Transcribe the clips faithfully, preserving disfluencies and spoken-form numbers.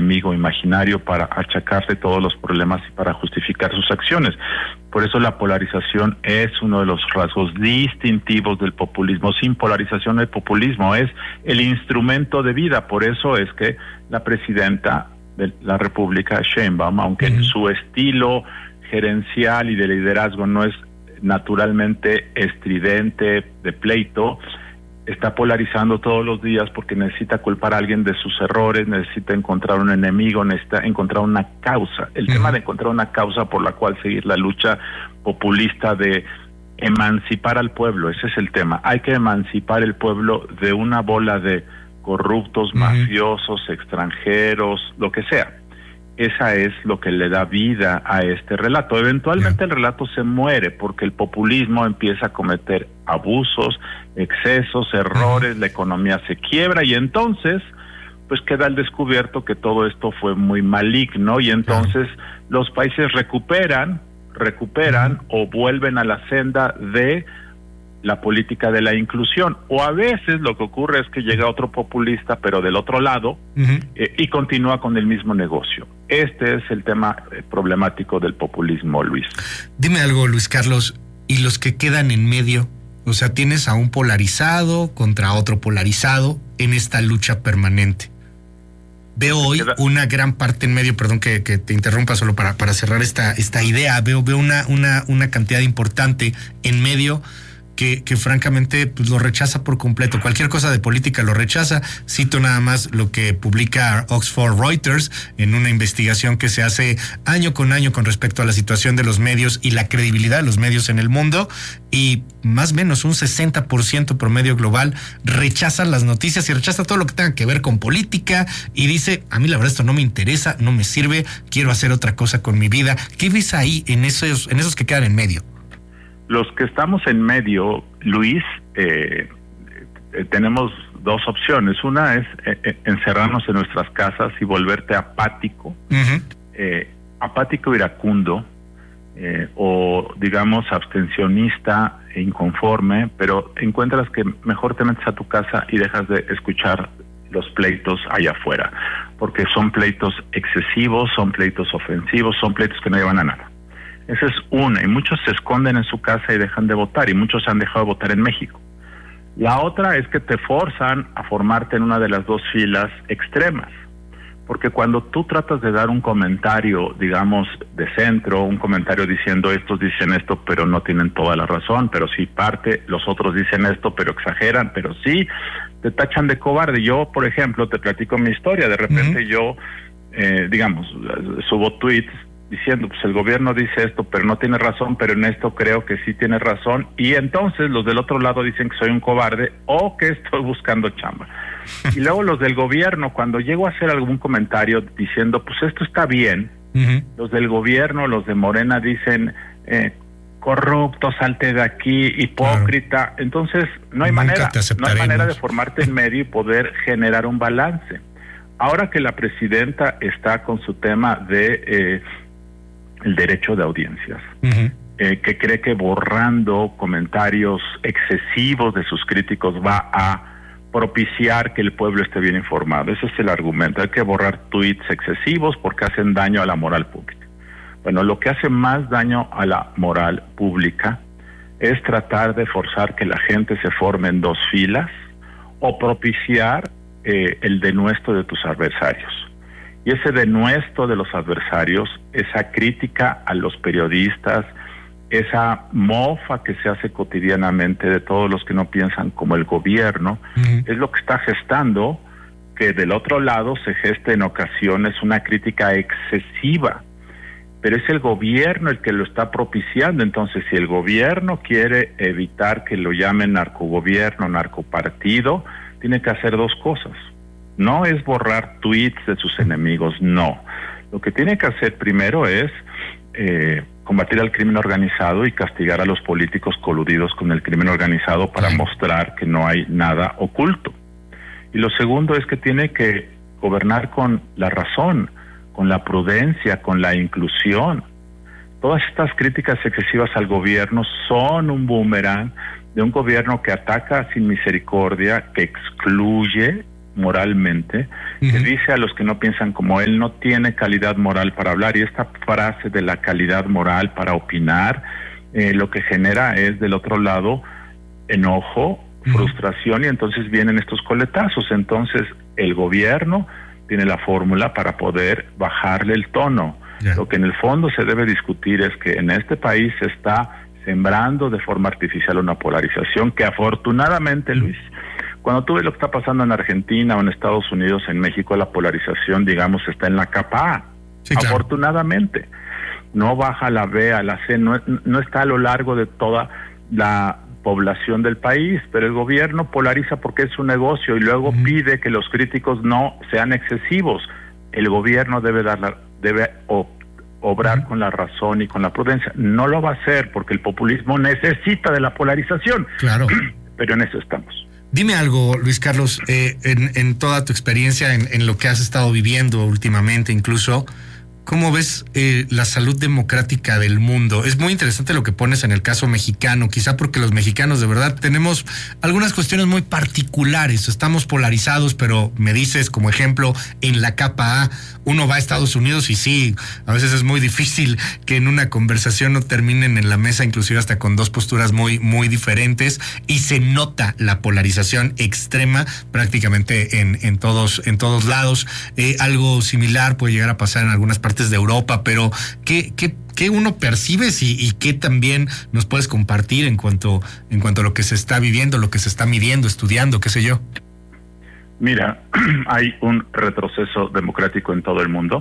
enemigo imaginario para achacarse todos los problemas y para justificar sus acciones. Por eso la polarización es uno de los rasgos distintivos del populismo. Sin polarización el populismo es el instrumento de vida. Por eso es que la presidenta de la República, Sheinbaum, aunque uh-huh. su estilo gerencial y de liderazgo no es naturalmente estridente de pleito, está polarizando todos los días porque necesita culpar a alguien de sus errores, necesita encontrar un enemigo, necesita encontrar una causa. El uh-huh. tema de encontrar una causa por la cual seguir la lucha populista de emancipar al pueblo, ese es el tema. Hay que emancipar el pueblo de una bola de corruptos, uh-huh. mafiosos, extranjeros, lo que sea. Esa es lo que le da vida a este relato. Eventualmente yeah. el relato se muere porque el populismo empieza a cometer abusos, excesos, errores, uh-huh. la economía se quiebra y entonces pues queda al descubierto que todo esto fue muy maligno y entonces yeah. los países recuperan, recuperan uh-huh. o vuelven a la senda de la política de la inclusión, o a veces lo que ocurre es que llega otro populista pero del otro lado uh-huh. eh, y continúa con el mismo negocio. Este es el tema eh, problemático del populismo, Luis. Dime algo, Luis Carlos, ¿y los que quedan en medio? O sea, tienes a un polarizado contra otro polarizado en esta lucha permanente. Veo hoy queda... una gran parte en medio, perdón que, que te interrumpa solo para, para cerrar esta, esta idea, veo, veo una, una, una cantidad importante en medio Que, que francamente pues, lo rechaza por completo. Cualquier cosa de política lo rechaza. Cito nada más lo que publica Oxford Reuters en una investigación que se hace año con año con respecto a la situación de los medios y la credibilidad de los medios en el mundo, y más o menos un sesenta por ciento promedio global rechaza las noticias y rechaza todo lo que tenga que ver con política y dice, a mí la verdad esto no me interesa, no me sirve, quiero hacer otra cosa con mi vida. ¿Qué ves ahí en esos, en esos que quedan en medio? Los que estamos en medio, Luis, eh, eh, tenemos dos opciones. Una es eh, encerrarnos en nuestras casas y volverte apático, uh-huh. eh, apático iracundo, eh, o digamos abstencionista e inconforme, pero encuentras que mejor te metes a tu casa y dejas de escuchar los pleitos allá afuera, porque son pleitos excesivos, son pleitos ofensivos, son pleitos que no llevan a nada. Esa es una, y muchos se esconden en su casa y dejan de votar, y muchos se han dejado de votar en México. La otra es que te forzan a formarte en una de las dos filas extremas, porque cuando tú tratas de dar un comentario, digamos, de centro, un comentario diciendo estos dicen esto, pero no tienen toda la razón, pero sí parte, los otros dicen esto, pero exageran, pero sí, te tachan de cobarde. Yo, por ejemplo, te platico mi historia, de repente uh-huh. yo, eh, digamos, subo tweets diciendo, pues el gobierno dice esto, pero no tiene razón, pero en esto creo que sí tiene razón, y entonces los del otro lado dicen que soy un cobarde o que estoy buscando chamba. Y luego los del gobierno, cuando llego a hacer algún comentario diciendo, pues esto está bien, uh-huh. los del gobierno, los de Morena dicen, eh, corrupto, salte de aquí, hipócrita. Claro. Entonces no hay Nunca manera, no hay manera de formarte en medio y poder generar un balance. Ahora que la presidenta está con su tema de eh, el derecho de audiencias, uh-huh. eh, que cree que borrando comentarios excesivos de sus críticos va a propiciar que el pueblo esté bien informado. Ese es el argumento. Hay que borrar tweets excesivos porque hacen daño a la moral pública. Bueno, lo que hace más daño a la moral pública es tratar de forzar que la gente se forme en dos filas o propiciar eh, el denuesto de tus adversarios. Y ese denuesto de los adversarios, esa crítica a los periodistas, esa mofa que se hace cotidianamente de todos los que no piensan como el gobierno, uh-huh. es lo que está gestando que del otro lado se geste en ocasiones una crítica excesiva, pero es el gobierno el que lo está propiciando. Entonces, si el gobierno quiere evitar que lo llamen narcogobierno, narcopartido, tiene que hacer dos cosas. No es borrar tweets de sus enemigos, no. Lo que tiene que hacer primero es eh, combatir al crimen organizado y castigar a los políticos coludidos con el crimen organizado para mostrar que no hay nada oculto. Y lo segundo es que tiene que gobernar con la razón, con la prudencia, con la inclusión. Todas estas críticas excesivas al gobierno son un boomerang de un gobierno que ataca sin misericordia, que excluye, moralmente, uh-huh. que dice a los que no piensan como él, no tiene calidad moral para hablar, y esta frase de la calidad moral para opinar, eh, lo que genera es del otro lado enojo, uh-huh. frustración, y entonces vienen estos coletazos. Entonces el gobierno tiene la fórmula para poder bajarle el tono. Yeah. Lo que en el fondo se debe discutir es que en este país se está sembrando de forma artificial una polarización que afortunadamente, Luis, cuando tú ves lo que está pasando en Argentina o en Estados Unidos, en México, la polarización, digamos, está en la capa A. Sí, claro. Afortunadamente. No baja a la B, a la C, no, no está a lo largo de toda la población del país, pero el gobierno polariza porque es un negocio y luego uh-huh. pide que los críticos no sean excesivos. El gobierno debe dar la, debe o, obrar uh-huh. con la razón y con la prudencia. No lo va a hacer porque el populismo necesita de la polarización. Claro. Pero en eso estamos. Dime algo, Luis Carlos, eh, en, en toda tu experiencia, en, en lo que has estado viviendo últimamente incluso, ¿cómo ves eh, la salud democrática del mundo? Es muy interesante lo que pones en el caso mexicano, quizá porque los mexicanos de verdad tenemos algunas cuestiones muy particulares, estamos polarizados, pero me dices como ejemplo, en la capa A, uno va a Estados Unidos y sí, a veces es muy difícil que en una conversación no terminen en la mesa, inclusive hasta con dos posturas muy, muy diferentes, y se nota la polarización extrema prácticamente en, en, todos, en todos lados. Eh, algo similar puede llegar a pasar en algunas partes de Europa, pero ¿qué, qué, qué uno percibes y, y qué también nos puedes compartir en cuanto, en cuanto a lo que se está viviendo, lo que se está midiendo, estudiando, qué sé yo? Mira, hay un retroceso democrático en todo el mundo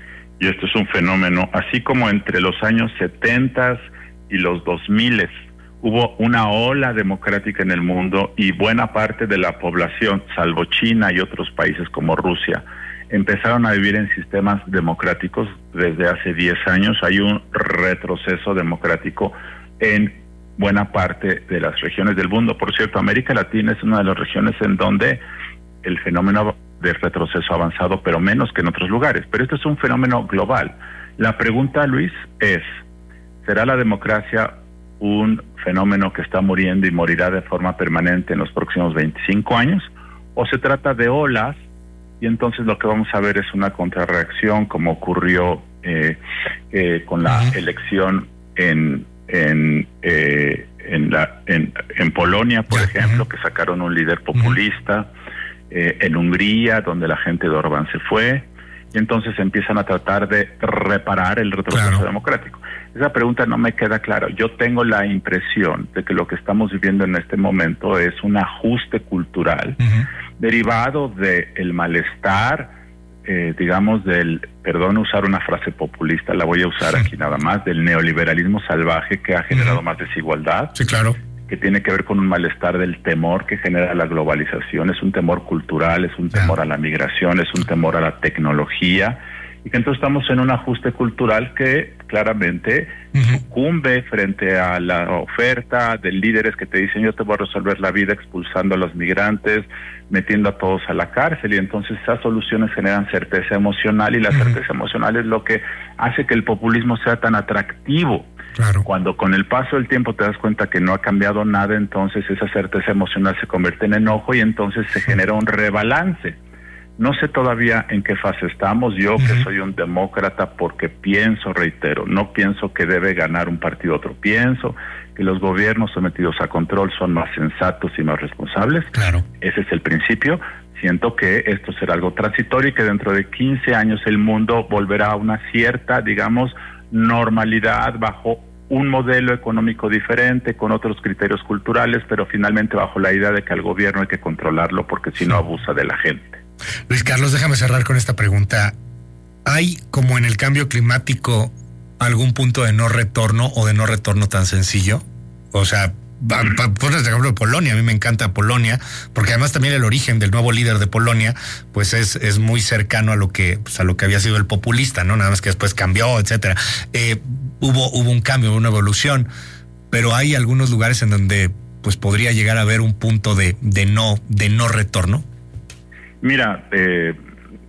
y esto es un fenómeno, así como entre los años setenta y los dos mil hubo una ola democrática en el mundo y buena parte de la población, salvo China y otros países como Rusia, empezaron a vivir en sistemas democráticos desde hace diez años. Hay un retroceso democrático en buena parte de las regiones del mundo. Por cierto, América Latina es una de las regiones en donde el fenómeno de retroceso ha avanzado, pero menos que en otros lugares. Pero esto es un fenómeno global. La pregunta, Luis, es, ¿será la democracia un fenómeno que está muriendo y morirá de forma permanente en los próximos veinticinco años? ¿O se trata de olas? Y entonces lo que vamos a ver es una contrarreacción, como ocurrió eh, eh, con la uh-huh. elección en en eh, en, la, en en Polonia, por uh-huh. ejemplo, que sacaron un líder populista, uh-huh. eh, en Hungría, donde la gente de Orbán se fue, y entonces empiezan a tratar de reparar el retroceso claro. democrático. Esa pregunta no me queda clara. Yo tengo la impresión de que lo que estamos viviendo en este momento es un ajuste cultural uh-huh. derivado del malestar, eh, digamos, del, perdón usar una frase populista, la voy a usar sí. aquí nada más, del neoliberalismo salvaje que ha generado uh-huh. más desigualdad. Sí, claro. Que tiene que ver con un malestar del temor que genera la globalización. Es un temor cultural, es un temor a la migración, es un temor a la tecnología, y que entonces estamos en un ajuste cultural que claramente uh-huh. sucumbe frente a la oferta de líderes que te dicen yo te voy a resolver la vida expulsando a los migrantes, metiendo a todos a la cárcel, y entonces esas soluciones generan certeza emocional, y la uh-huh. certeza emocional es lo que hace que el populismo sea tan atractivo. Claro. Cuando con el paso del tiempo te das cuenta que no ha cambiado nada, entonces esa certeza emocional se convierte en enojo y entonces se genera un rebalance. No sé todavía en qué fase estamos. Yo, uh-huh. que soy un demócrata, porque pienso, reitero, no pienso que debe ganar un partido otro. Pienso que los gobiernos sometidos a control son más sensatos y más responsables. Claro. Ese es el principio. Siento que esto será algo transitorio y que dentro de quince años el mundo volverá a una cierta, digamos, normalidad bajo un modelo económico diferente, con otros criterios culturales, pero finalmente bajo la idea de que al gobierno hay que controlarlo porque si no abusa de la gente. Luis Carlos, déjame cerrar con esta pregunta. ¿Hay, como en el cambio climático, algún punto de no retorno o de no retorno tan sencillo? O sea, pones el ejemplo de Polonia. A mí me encanta Polonia, porque además también el origen del nuevo líder de Polonia, pues es, es muy cercano a lo que, pues a lo que había sido el populista, ¿no? Nada más que después cambió, etcétera. Eh, hubo, hubo un cambio, una evolución, pero hay algunos lugares en donde, pues podría llegar a haber un punto de, de no, de no retorno. Mira, eh,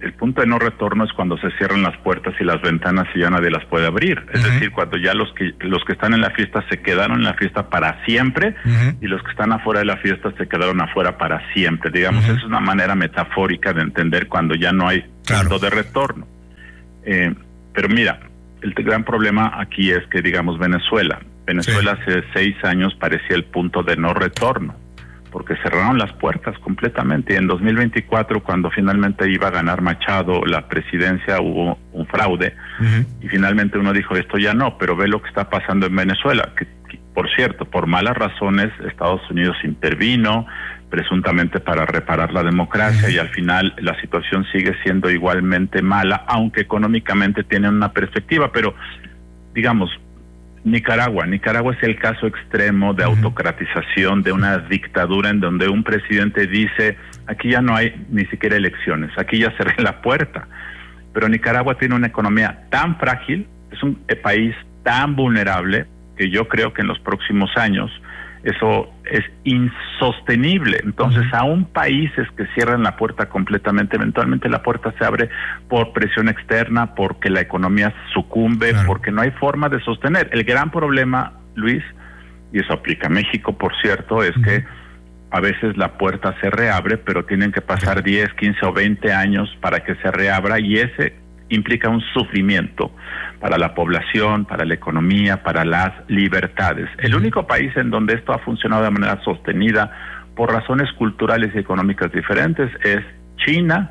el punto de no retorno es cuando se cierran las puertas y las ventanas y ya nadie las puede abrir. Es uh-huh. decir, cuando ya los que los que están en la fiesta se quedaron en la fiesta para siempre uh-huh. y los que están afuera de la fiesta se quedaron afuera para siempre. Digamos, uh-huh. es una manera metafórica de entender cuando ya no hay claro. punto de retorno. Eh, pero mira, el gran problema aquí es que, digamos, Venezuela. Venezuela sí. hace seis años parecía el punto de no retorno, porque cerraron las puertas completamente. Y en dos mil veinticuatro, cuando finalmente iba a ganar Machado la presidencia, hubo un fraude, uh-huh. y finalmente uno dijo, esto ya no, pero ve lo que está pasando en Venezuela, que, que por cierto, por malas razones, Estados Unidos intervino, presuntamente para reparar la democracia, uh-huh. y al final la situación sigue siendo igualmente mala, aunque económicamente tiene una perspectiva, pero, digamos, Nicaragua. Nicaragua es el caso extremo de autocratización, de una dictadura en donde un presidente dice, aquí ya no hay ni siquiera elecciones, aquí ya cerré la puerta. Pero Nicaragua tiene una economía tan frágil, es un país tan vulnerable, que yo creo que en los próximos años eso es insostenible. Entonces, aún países que cierran la puerta completamente, eventualmente la puerta se abre por presión externa, porque la economía sucumbe, claro. porque no hay forma de sostener. El gran problema, Luis, y eso aplica a México, por cierto, es uh-huh. que a veces la puerta se reabre, pero tienen que pasar diez, quince o veinte años para que se reabra, y ese implica un sufrimiento para la población, para la economía, para las libertades. El único país en donde esto ha funcionado de manera sostenida por razones culturales y económicas diferentes es China,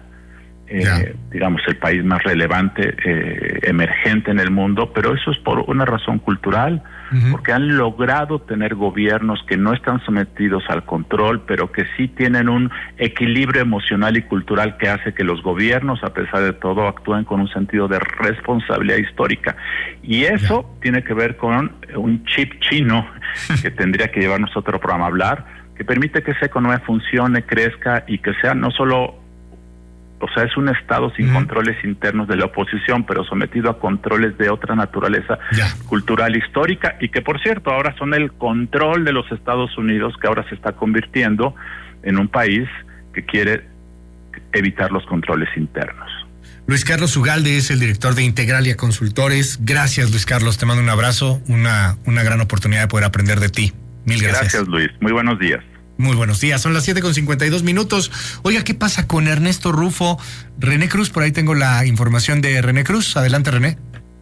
eh, digamos el país más relevante, eh, emergente en el mundo, pero eso es por una razón cultural, uh-huh. porque han logrado tener gobiernos que no están sometidos al control, pero que sí tienen un equilibrio emocional y cultural que hace que los gobiernos, a pesar de todo, actúen con un sentido de responsabilidad histórica. Y eso yeah. tiene que ver con un chip chino que tendría que llevarnos a otro programa a hablar, que permite que esa economía funcione, crezca y que sea no solo... O sea, es un Estado sin uh-huh. controles internos de la oposición, pero sometido a controles de otra naturaleza yeah. cultural, histórica, y que, por cierto, ahora son el control de los Estados Unidos, que ahora se está convirtiendo en un país que quiere evitar los controles internos. Luis Carlos Ugalde es el director de Integralia Consultores. Gracias, Luis Carlos. Te mando un abrazo, una, una gran oportunidad de poder aprender de ti. Mil gracias. Gracias, Luis. Muy buenos días. Muy buenos días, son las siete con cincuenta y dos minutos. Oiga, ¿qué pasa con Ernesto Rufo? René Cruz, por ahí tengo la información de René Cruz. Adelante, René.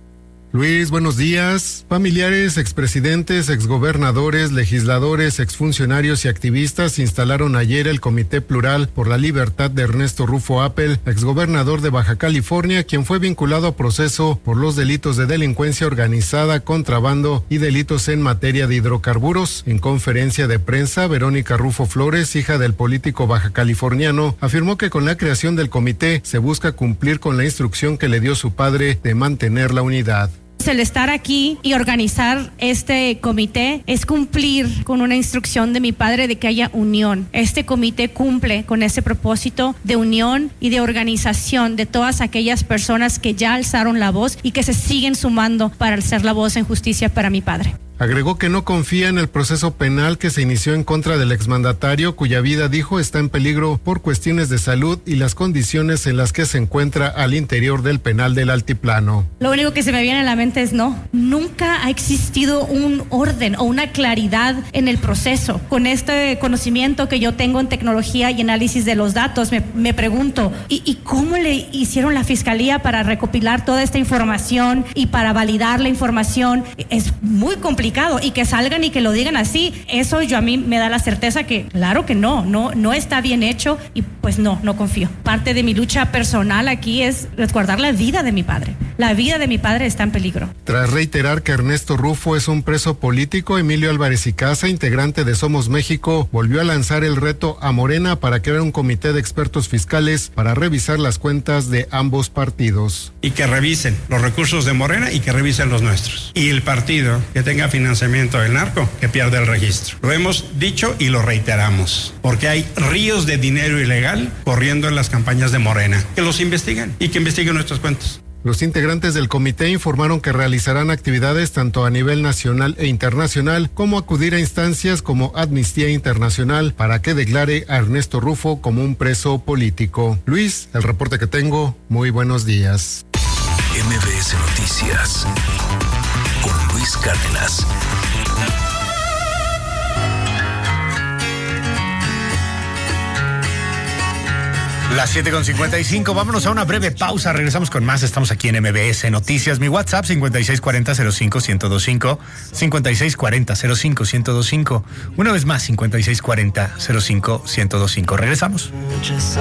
Luis, buenos días. Familiares, expresidentes, exgobernadores, legisladores, exfuncionarios y activistas instalaron ayer el Comité Plural por la Libertad de Ernesto Rufo Appel, exgobernador de Baja California, quien fue vinculado a proceso por los delitos de delincuencia organizada, contrabando y delitos en materia de hidrocarburos. En conferencia de prensa, Verónica Rufo Flores, hija del político baja californiano, afirmó que con la creación del comité se busca cumplir con la instrucción que le dio su padre de mantener la unidad. El estar aquí y organizar este comité es cumplir con una instrucción de mi padre de que haya unión. Este comité cumple con ese propósito de unión y de organización de todas aquellas personas que ya alzaron la voz y que se siguen sumando para alzar la voz en justicia para mi padre. Agregó que no confía en el proceso penal que se inició en contra del exmandatario, cuya vida, dijo, está en peligro por cuestiones de salud y las condiciones en las que se encuentra al interior del penal del Altiplano. Lo único que se me viene a la mente es no, nunca ha existido un orden o una claridad en el proceso. Con este conocimiento que yo tengo en tecnología y análisis de los datos, me, me pregunto, ¿y, ¿y cómo le hicieron la fiscalía para recopilar toda esta información y para validar la información? Es muy complicado. Y que salgan y que lo digan así, eso yo a mí me da la certeza que claro que no, no, no está bien hecho y pues no, no confío. Parte de mi lucha personal aquí es resguardar la vida de mi padre. La vida de mi padre está en peligro. Tras reiterar que Ernesto Rufo es un preso político, Emilio Álvarez y Casa, integrante de Somos México, volvió a lanzar el reto a Morena para crear un comité de expertos fiscales para revisar las cuentas de ambos partidos. Y que revisen los recursos de Morena y que revisen los nuestros. Y el partido que tenga financiamiento del narco, que pierde el registro. Lo hemos dicho y lo reiteramos, porque hay ríos de dinero ilegal corriendo en las campañas de Morena. Que los investiguen y que investiguen nuestras cuentas. Los integrantes del comité informaron que realizarán actividades tanto a nivel nacional e internacional, como acudir a instancias como Amnistía Internacional para que declare a Ernesto Rufo como un preso político. Luis, el reporte que tengo, muy buenos días. M B S Noticias con Luis Cárdenas. Las siete con cincuenta y cinco, vámonos a una breve pausa, regresamos con más, estamos aquí en M B S Noticias, mi WhatsApp cincuenta y seis cuarenta cero cinco ciento veinticinco, cincuenta y seis cuarenta cero cinco ciento veinticinco, una vez más cincuenta y seis cuarenta cero cinco ciento veinticinco, regresamos.